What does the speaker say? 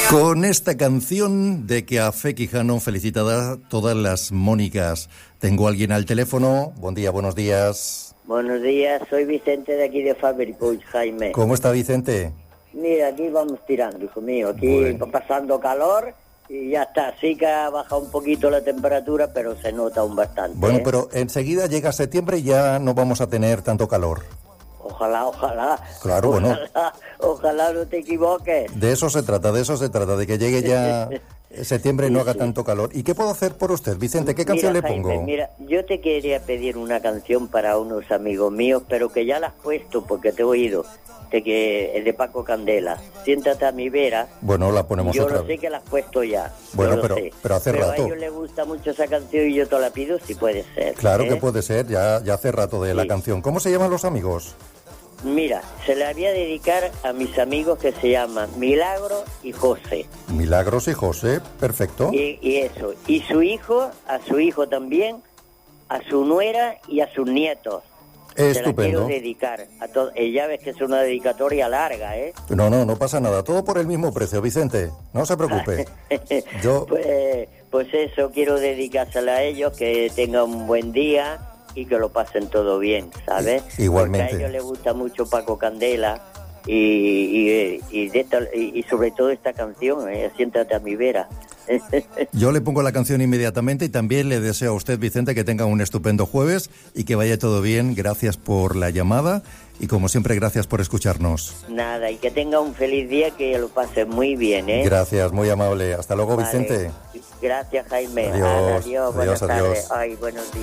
Con esta canción de que a Fe Quijano felicitada todas las Mónicas. Tengo a alguien al teléfono. Buen día, buenos días. Buenos días, soy Vicente de aquí de Fabripuig, Jaime. ¿Cómo está Vicente? Mira, aquí vamos tirando, hijo mío. Aquí pasando calor y ya está. Sí que ha bajado un poquito la temperatura, pero se nota aún bastante. Bueno, pero enseguida llega septiembre y ya no vamos a tener tanto calor. Ojalá. Claro, bueno. Ojalá no te equivoques. De eso se trata, de que llegue ya septiembre y no haga tanto calor. ¿Y qué puedo hacer por usted, Vicente? ¿Qué canción le pongo? Jaime, mira, yo te quería pedir una canción para unos amigos míos, pero que ya la has puesto porque te he oído. El de Paco Candela, Siéntate a mi vera. Bueno, la ponemos yo otra lo sé que la has puesto ya. Bueno, pero hace rato. A ellos les gusta mucho esa canción y yo te la pido si puede ser. Claro que puede ser, ya hace rato de la canción. ¿Cómo se llaman los amigos? Mira, se la voy a dedicar a mis amigos que se llaman Milagro y José. Milagros y José, perfecto. Y eso, y a su hijo también, a su nuera y a sus nietos. Estupendo. Se la quiero dedicar a todos. Ya ves que es una dedicatoria larga, ¿eh? No pasa nada. Todo por el mismo precio, Vicente. No se preocupe. Pues eso, quiero dedicársela a ellos, que tengan un buen día y que lo pasen todo bien, ¿sabes? Igualmente. Porque a ellos les gusta mucho Paco Candela y sobre todo esta canción, Siéntate a mi vera. Yo le pongo la canción inmediatamente y también le deseo a usted, Vicente, que tenga un estupendo jueves y que vaya todo bien. Gracias por la llamada y, como siempre, gracias por escucharnos. Nada, y que tenga un feliz día, que lo pase muy bien, ¿eh? Gracias, muy amable. Hasta luego, vale. Vicente. Gracias, Jaime. Adiós. Buenas tardes. Ay, buenos días.